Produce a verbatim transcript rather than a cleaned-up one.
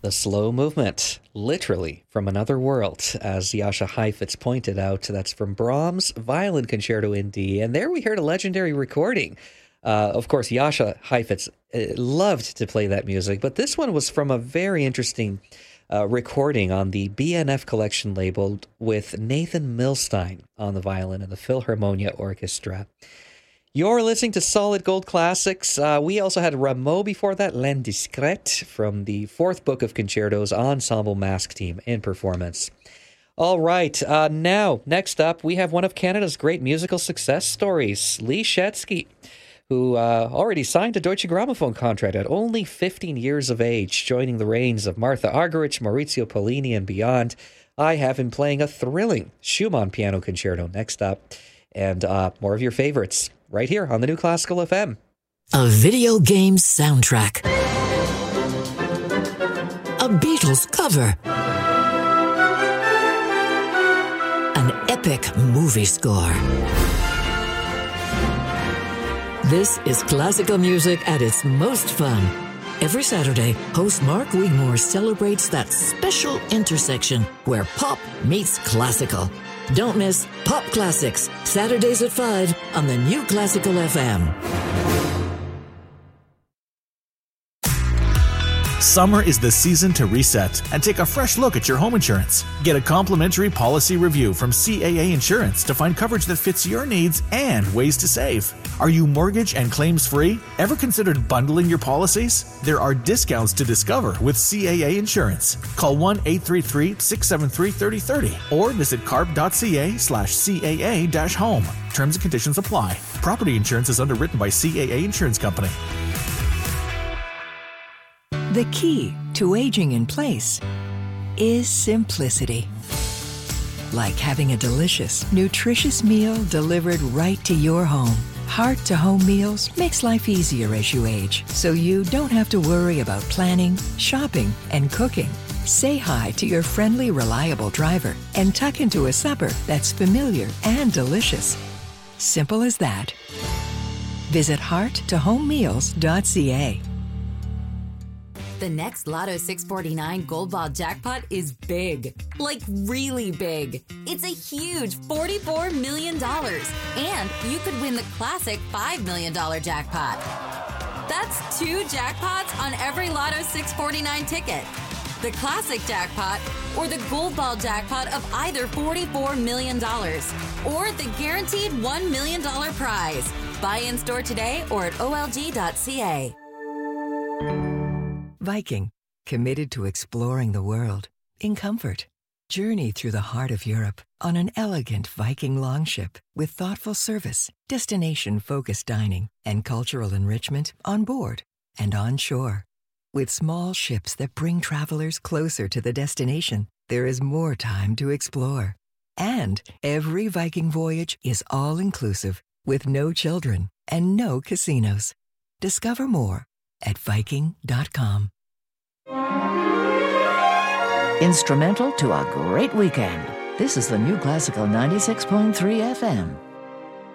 The slow movement, literally from another world, as Jascha Heifetz pointed out. That's from Brahms' Violin Concerto in D. And there we heard a legendary recording. Uh, of course, Jascha Heifetz uh, loved to play that music, but this one was from a very interesting uh, recording on the B N F collection labeled with Nathan Milstein on the violin and the Philharmonia Orchestra. You're listening to Solid Gold Classics. Uh, we also had Rameau before that, L'Indiscrète, from the fourth book of concertos, Ensemble Mask Team in performance. All right, uh, now, next up, we have one of Canada's great musical success stories, Lee Shetsky, who uh, already signed a Deutsche Grammophon contract at only fifteen years of age, joining the reigns of Martha Argerich, Maurizio Pollini, and beyond. I have him playing a thrilling Schumann piano concerto next up, and uh, more of your favorites right here on the New Classical F M. A video game soundtrack. A Beatles cover. An epic movie score. This is classical music at its most fun. Every Saturday, host Mark Wigmore celebrates that special intersection where pop meets classical. Don't miss Pop Classics, Saturdays at five on the New Classical F M. Summer is the season to reset and take a fresh look at your home insurance. Get a complimentary policy review from C A A Insurance to find coverage that fits your needs and ways to save. Are you mortgage and claims free? Ever considered bundling your policies? There are discounts to discover with C A A Insurance. Call one eight three three, six seven three, three zero three zero or visit carp.ca slash CAA dash home. Terms and conditions apply. Property insurance is underwritten by C A A Insurance Company. The key to aging in place is simplicity. Like having a delicious, nutritious meal delivered right to your home. Heart-to-home meals makes life easier as you age, so you don't have to worry about planning, shopping, and cooking. Say hi to your friendly, reliable driver and tuck into a supper that's familiar and delicious. Simple as that. Visit heart to home meals dot c a. The next Lotto six forty-nine Gold Ball jackpot is big, like really big. It's a huge forty-four million dollars, and you could win the classic five million dollars jackpot. That's two jackpots on every Lotto six forty-nine ticket. The classic jackpot or the Gold Ball jackpot of either forty-four million dollars or the guaranteed one million dollars prize. Buy in store today or at O L G dot C A. Viking, committed to exploring the world in comfort. Journey through the heart of Europe on an elegant Viking longship with thoughtful service, destination-focused dining, and cultural enrichment on board and on shore. With small ships that bring travelers closer to the destination, there is more time to explore. And every Viking voyage is all-inclusive with no children and no casinos. Discover more at Viking dot com. Instrumental to a great weekend. This is the New Classical ninety-six point three F M.